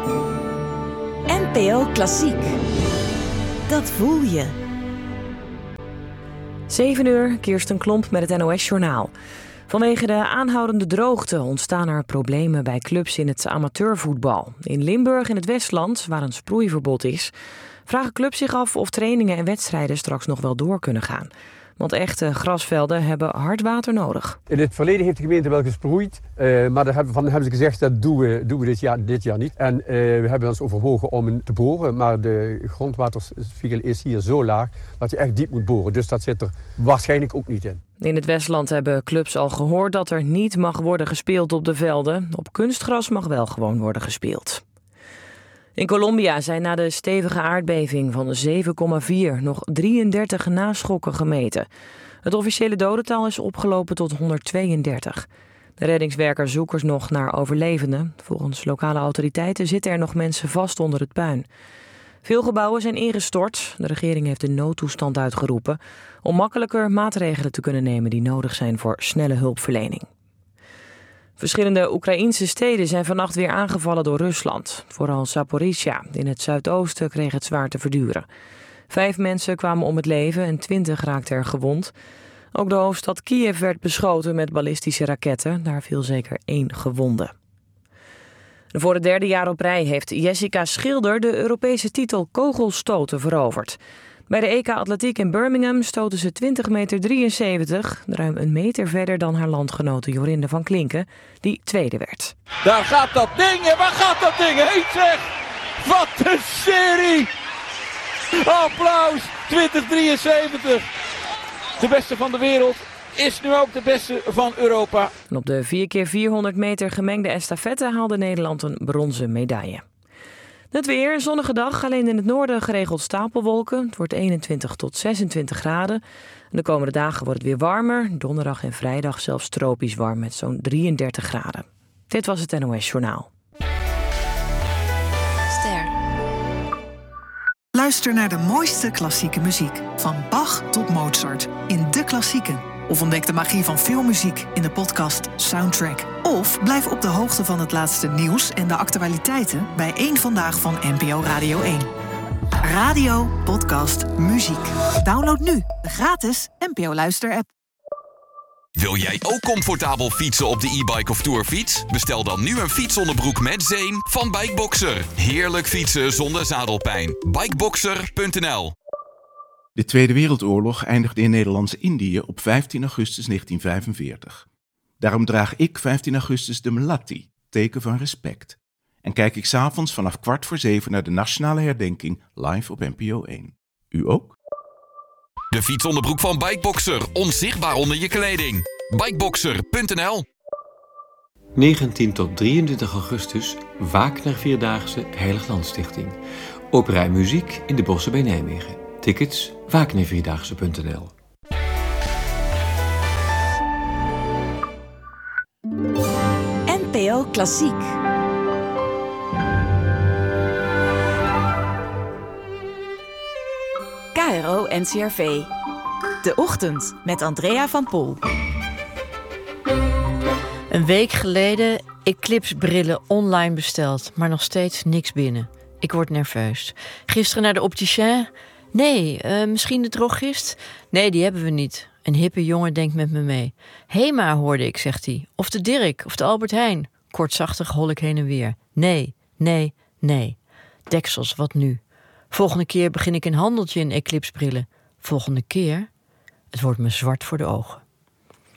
NPO Klassiek. Dat voel je. 7:00, Kirsten Klomp met het NOS-journaal. Vanwege de aanhoudende droogte ontstaan er problemen bij clubs in het amateurvoetbal. In Limburg in het Westland, waar een sproeiverbod is, vragen clubs zich af of trainingen en wedstrijden straks nog wel door kunnen gaan. Want echte grasvelden hebben hard water nodig. In het verleden heeft de gemeente wel gesproeid, maar daar hebben ze gezegd dat doen we dit jaar niet. En we hebben ons overwogen om te boren, maar de grondwaterspiegel is hier zo laag dat je echt diep moet boren. Dus dat zit er waarschijnlijk ook niet in. In het Westland hebben clubs al gehoord dat er niet mag worden gespeeld op de velden. Op kunstgras mag wel gewoon worden gespeeld. In Colombia zijn na de stevige aardbeving van 7,4 nog 33 naschokken gemeten. Het officiële dodental is opgelopen tot 132. De reddingswerkers zoeken nog naar overlevenden. Volgens lokale autoriteiten zitten er nog mensen vast onder het puin. Veel gebouwen zijn ingestort. De regering heeft een noodtoestand uitgeroepen om makkelijker maatregelen te kunnen nemen die nodig zijn voor snelle hulpverlening. Verschillende Oekraïnse steden zijn vannacht weer aangevallen door Rusland. Vooral Zaporizhia in het zuidoosten kreeg het zwaar te verduren. 5 mensen kwamen om het leven en 20 raakten er gewond. Ook de hoofdstad Kiev werd beschoten met ballistische raketten. Daar viel zeker 1 gewonde. Voor het 3e jaar op rij heeft Jessica Schilder de Europese titel kogelstoten veroverd. Bij de EK Atletiek in Birmingham stoten ze 20,73 meter, ruim een meter verder dan haar landgenote Jorinde van Klinken, die tweede werd. Daar gaat dat ding en waar gaat dat ding heen zeg? Wat een serie! Applaus, 2073. De beste van de wereld is nu ook de beste van Europa. En op de 4x400 meter gemengde estafette haalde Nederland een bronzen medaille. Het weer, zonnige dag, alleen in het noorden geregeld stapelwolken. Het wordt 21 tot 26 graden. De komende dagen wordt het weer warmer. Donderdag en vrijdag zelfs tropisch warm met zo'n 33 graden. Dit was het NOS Journaal. Ster. Luister naar de mooiste klassieke muziek. Van Bach tot Mozart. In De Klassieken. Of ontdek de magie van filmmuziek in de podcast Soundtrack. Of blijf op de hoogte van het laatste nieuws en de actualiteiten bij 1 Vandaag van NPO Radio 1. Radio, podcast, muziek. Download nu de gratis NPO Luister-app. Wil jij ook comfortabel fietsen op de e-bike of tourfiets? Bestel dan nu een fietsonderbroek met zeem van Bikeboxer. Heerlijk fietsen zonder zadelpijn. Bikeboxer.nl. De Tweede Wereldoorlog eindigde in Nederlands-Indië op 15 augustus 1945. Daarom draag ik 15 augustus de melatti, teken van respect. En kijk ik 's avonds vanaf 6:15 naar de nationale herdenking live op NPO 1. U ook? De fietsonderbroek van Bikeboxer, onzichtbaar onder je kleding. Bikeboxer.nl. 19 tot 23 augustus, Wagner Vierdaagse Heiliglandstichting. Opera en muziek in de Bossen bij Nijmegen. Tickets wagnervierdaagse.nl. NPO Klassiek. KRO NCRV. De Ochtend met Andrea van Poel. Een week geleden Eclipse-brillen online besteld, maar nog steeds niks binnen. Ik word nerveus. Gisteren naar de opticien. Nee, misschien de drogist? Nee, die hebben we niet. Een hippe jongen denkt met me mee. Hema, hoorde ik, zegt hij. Of de Dirk, of de Albert Heijn. Kortzachtig hol ik heen en weer. Nee, nee, nee. Deksels, wat nu? Volgende keer begin ik een handeltje in Eclipse-brillen. Volgende keer? Het wordt me zwart voor de ogen.